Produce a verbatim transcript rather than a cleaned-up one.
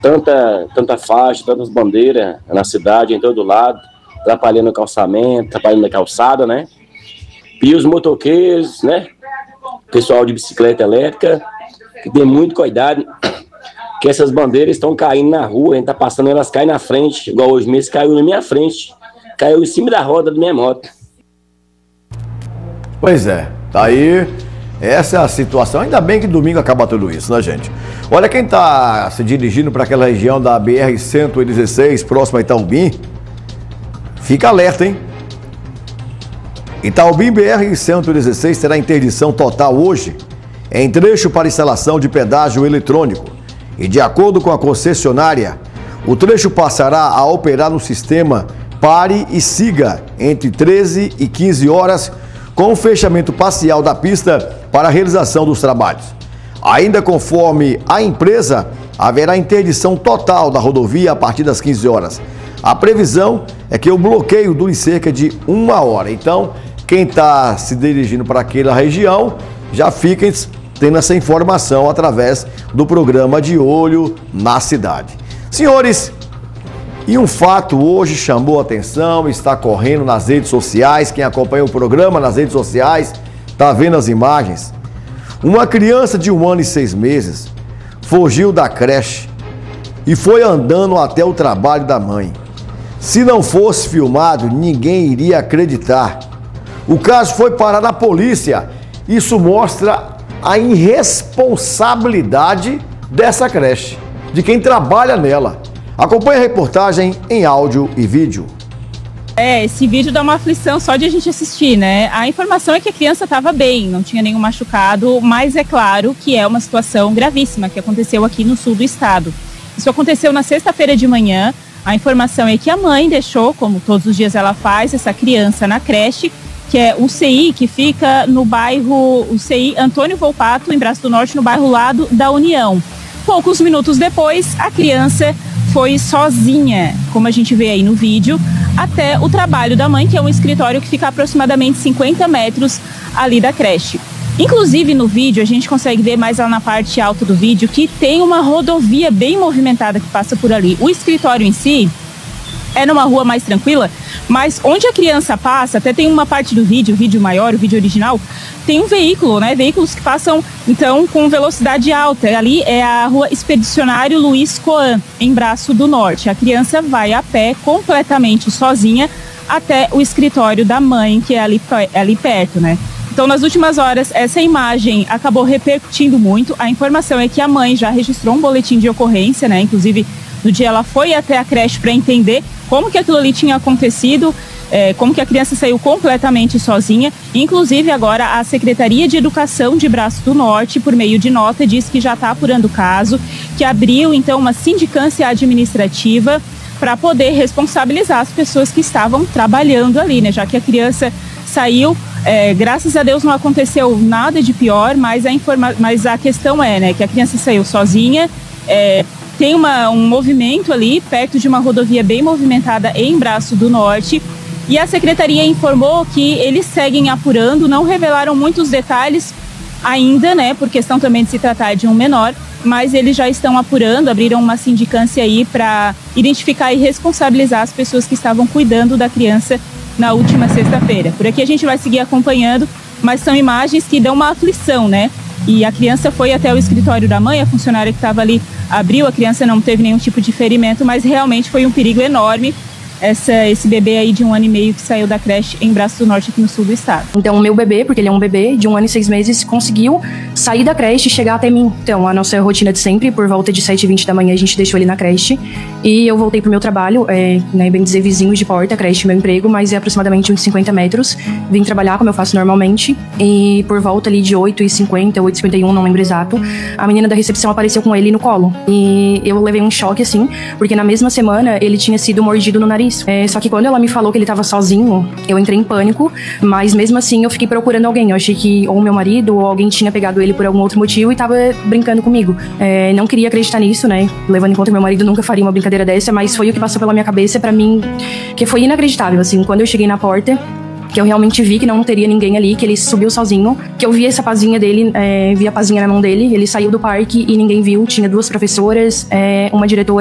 tanta, tanta faixa, tantas bandeiras na cidade, em todo lado, atrapalhando o calçamento, atrapalhando a calçada, né? E os motoqueiros, né? Pessoal de bicicleta elétrica, que tem muito cuidado, que essas bandeiras estão caindo na rua, a gente tá passando, elas caem na frente, igual hoje mesmo, caiu na minha frente, caiu em cima da roda da minha moto. Pois é, tá aí, essa é a situação, ainda bem que domingo acaba tudo isso, né, gente? Olha, quem tá se dirigindo para aquela região da B R cento e dezesseis, próxima a Itaubim, fica alerta, hein? Itaubim B R cento e dezesseis terá interdição total hoje, em trecho para instalação de pedágio eletrônico. E de acordo com a concessionária, o trecho passará a operar no sistema Pare e Siga entre treze e quinze horas, com o fechamento parcial da pista para a realização dos trabalhos. Ainda conforme a empresa, haverá interdição total da rodovia a partir das quinze horas. A previsão é que o bloqueio dure cerca de uma hora. Então, quem está se dirigindo para aquela região, já fiquem tendo essa informação através do programa De Olho na Cidade. Senhores, e um fato hoje chamou a atenção, está correndo nas redes sociais, quem acompanha o programa nas redes sociais, está vendo as imagens. Uma criança de um ano e seis meses fugiu da creche e foi andando até o trabalho da mãe. Se não fosse filmado, ninguém iria acreditar. O caso foi parar na polícia. Isso mostra a irresponsabilidade dessa creche, de quem trabalha nela. Acompanhe a reportagem em áudio e vídeo. É, esse vídeo dá uma aflição só de a gente assistir, né? A informação é que a criança estava bem, não tinha nenhum machucado, mas é claro que é uma situação gravíssima que aconteceu aqui no sul do estado. Isso aconteceu na sexta-feira de manhã. A informação é que a mãe deixou, como todos os dias ela faz, essa criança na creche, que é o C I, que fica no bairro, o C I Antônio Volpato, em Braço do Norte, no bairro Lado da União. Poucos minutos depois, a criança foi sozinha, como a gente vê aí no vídeo, até o trabalho da mãe, que é um escritório que fica a aproximadamente cinquenta metros ali da creche. Inclusive, no vídeo, a gente consegue ver mais lá na parte alta do vídeo que tem uma rodovia bem movimentada que passa por ali. O escritório em si é numa rua mais tranquila, mas onde a criança passa, até tem uma parte do vídeo, o vídeo maior, o vídeo original, tem um veículo, né? Veículos que passam, então, com velocidade alta. Ali é a rua Expedicionário Luiz Coan, em Braço do Norte. A criança vai a pé, completamente sozinha, até o escritório da mãe, que é ali, ali perto, né? Então, nas últimas horas, essa imagem acabou repercutindo muito. A informação é que a mãe já registrou um boletim de ocorrência, né? Inclusive, no dia ela foi até a creche para entender como que aquilo ali tinha acontecido, é, como que a criança saiu completamente sozinha. Inclusive, agora, a Secretaria de Educação de Braço do Norte, por meio de nota, diz que já está apurando o caso, que abriu, então, uma sindicância administrativa para poder responsabilizar as pessoas que estavam trabalhando ali, né? Já que a criança saiu, é, graças a Deus não aconteceu nada de pior, mas a, informa mas a questão é, né, que a criança saiu sozinha, é, tem uma, um movimento ali perto de uma rodovia bem movimentada em Braço do Norte, e a secretaria informou que eles seguem apurando, não revelaram muitos detalhes ainda, né, por questão também de se tratar de um menor, mas eles já estão apurando, abriram uma sindicância aí para identificar e responsabilizar as pessoas que estavam cuidando da criança na última sexta-feira. Por aqui a gente vai seguir acompanhando, mas são imagens que dão uma aflição, né? E a criança foi até o escritório da mãe, a funcionária que estava ali abriu, a criança não teve nenhum tipo de ferimento, mas realmente foi um perigo enorme essa, esse bebê aí de um ano e meio que saiu da creche em Braço do Norte, aqui no sul do estado. Então, o meu bebê, porque ele é um bebê de um ano e seis meses, conseguiu sair da creche e chegar até mim. Então, a nossa rotina de sempre, por volta de sete e vinte da manhã, a gente deixou ele na creche. E eu voltei pro meu trabalho, é, né, bem dizer, vizinhos de porta, creche, meu emprego, mas é aproximadamente uns cinquenta metros. Vim trabalhar, como eu faço normalmente. E por volta ali de oito e cinquenta, oito e cinquenta e um, não lembro exato, a menina da recepção apareceu com ele no colo. E eu levei um choque, assim, porque na mesma semana ele tinha sido mordido no nariz. É, só que quando ela me falou que ele tava sozinho, eu entrei em pânico, mas mesmo assim eu fiquei procurando alguém. Eu achei que ou meu marido ou alguém tinha pegado ele por algum outro motivo e tava brincando comigo. É, não queria acreditar nisso, né? Levando em conta que meu marido nunca faria uma brincadeira dessa, mas foi o que passou pela minha cabeça pra mim, que foi inacreditável, assim. Quando eu cheguei na porta, que eu realmente vi que não teria ninguém ali, que ele subiu sozinho, que eu vi essa pazinha dele, é, vi a pazinha na mão dele, ele saiu do parque e ninguém viu, tinha duas professoras, é, uma diretora